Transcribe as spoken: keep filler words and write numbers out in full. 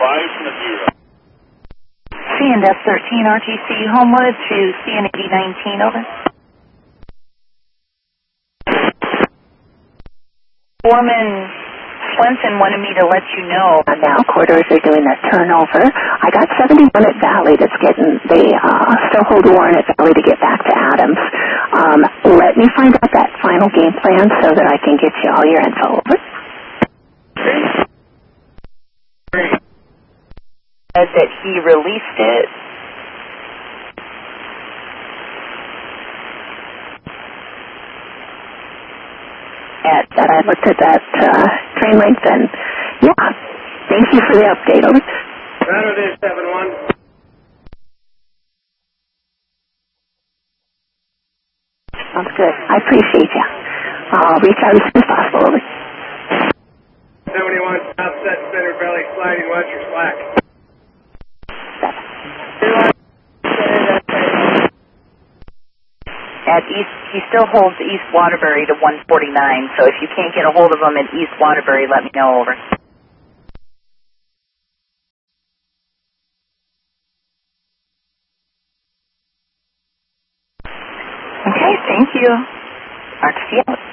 five from the zero. C and F thirteen R T C Homewood to C and eighty nineteen, over. Foreman Swenson wanted me to let you know. Now quarters are doing that turnover. I got seventy-one at Valley that's getting, they uh, still hold Warren at Valley to get back to Adams. Um, let me find out that final game plan so that I can get you all your info, over. Said that he released it. At that I looked at that uh, train length and yeah, thank you for the update, over. Saturday seven one. Sounds good. I appreciate you. I'll reach out as soon as possible, over. seventy-one South Set Center Valley sliding west or slack. At East, he still holds East Waterbury to one forty-nine, so if you can't get a hold of him at East Waterbury, let me know, over. Okay, thank you. R T C out.